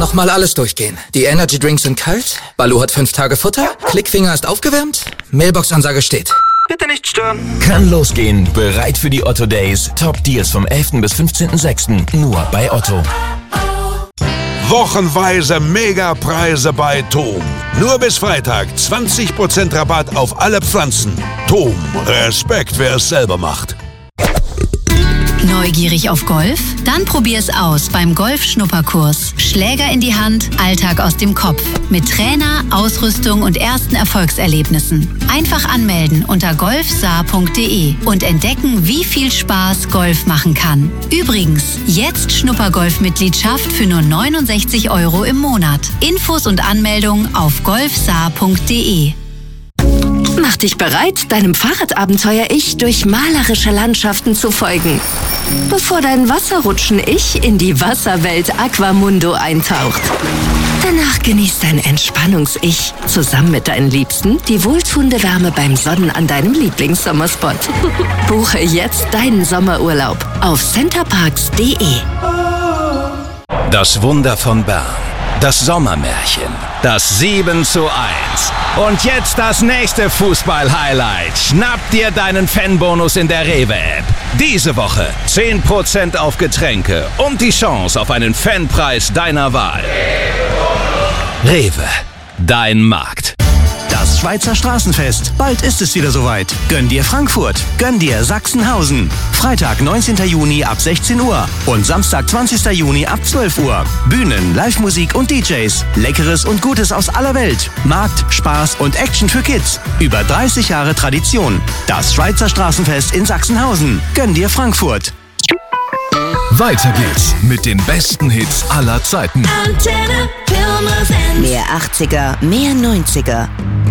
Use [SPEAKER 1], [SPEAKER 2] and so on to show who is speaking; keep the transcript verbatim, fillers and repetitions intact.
[SPEAKER 1] Nochmal alles durchgehen. Die Energy Drinks sind kalt, Baloo hat fünf Tage Futter, Klickfinger ist aufgewärmt, Mailbox-Ansage steht.
[SPEAKER 2] Bitte nicht stören.
[SPEAKER 3] Kann losgehen. Bereit für die Otto Days. Top Deals vom elften bis fünfzehnten sechsten Nur bei Otto.
[SPEAKER 4] Wochenweise Megapreise bei Tom. Nur bis Freitag zwanzig Prozent Rabatt auf alle Pflanzen. Tom, Respekt, wer es selber macht.
[SPEAKER 5] Neugierig auf Golf? Dann probier's aus beim Golf-Schnupperkurs. Schläger in die Hand, Alltag aus dem Kopf. Mit Trainer, Ausrüstung und ersten Erfolgserlebnissen. Einfach anmelden unter golfsaar punkt de und entdecken, wie viel Spaß Golf machen kann. Übrigens, jetzt Schnuppergolf-Mitgliedschaft für nur neunundsechzig Euro im Monat. Infos und Anmeldung auf golfsaar punkt de.
[SPEAKER 6] Mach dich bereit, deinem Fahrradabenteuer-Ich durch malerische Landschaften zu folgen, bevor dein Wasserrutschen-Ich in die Wasserwelt Aquamundo eintaucht. Danach genießt dein Entspannungs-Ich zusammen mit deinen Liebsten die wohltuende Wärme beim Sonnen an deinem Lieblingssommerspot. Buche jetzt deinen Sommerurlaub auf centerparks punkt de.
[SPEAKER 7] Das Wunder von Bern. Das Sommermärchen. Das sieben zu eins. Und jetzt das nächste Fußball-Highlight. Schnapp dir deinen Fanbonus in der Rewe-App. Diese Woche zehn Prozent auf Getränke und die Chance auf einen Fanpreis deiner Wahl. Rewe. Dein Markt.
[SPEAKER 8] Das Schweizer Straßenfest. Bald ist es wieder soweit. Gönn dir Frankfurt. Gönn dir Sachsenhausen. Freitag, neunzehnten Juni ab sechzehn Uhr und Samstag, zwanzigsten Juni ab zwölf Uhr. Bühnen, Live-Musik und D Js. Leckeres und Gutes aus aller Welt. Markt, Spaß und Action für Kids. Über dreißig Jahre Tradition. Das Schweizer Straßenfest in Sachsenhausen. Gönn dir Frankfurt.
[SPEAKER 9] Weiter geht's mit den besten Hits aller Zeiten.
[SPEAKER 10] Antenne Pirmasens.
[SPEAKER 6] Mehr achtziger, mehr neunziger.